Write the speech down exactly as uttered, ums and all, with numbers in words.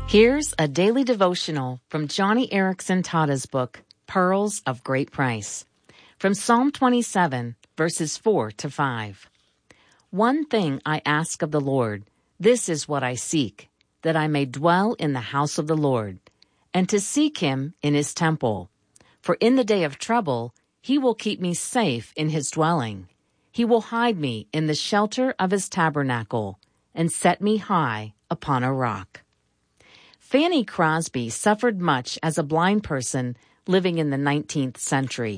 Here's a daily devotional from Johnny Erickson Tada's book, Pearls of Great Price. From Psalm twenty-seven, verses four to five. One thing I ask of the Lord, this is what I seek, that I may dwell in the house of the Lord, and to seek him in his temple. For in the day of trouble, he will keep me safe in his dwelling. He will hide me in the shelter of his tabernacle, and set me high upon a rock. Fanny Crosby suffered much as a blind person living in the nineteenth century.